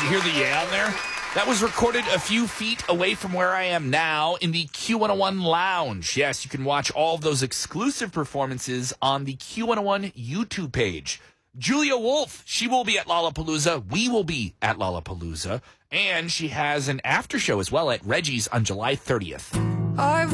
hear the yeah on there? That was recorded a few feet away from where I am now in the Q101 Lounge. Yes, you can watch all of those exclusive performances on the Q101 YouTube page. Julia Wolf, she will be at Lollapalooza. We will be at Lollapalooza. And she has an after show as well at Reggie's on July 30th.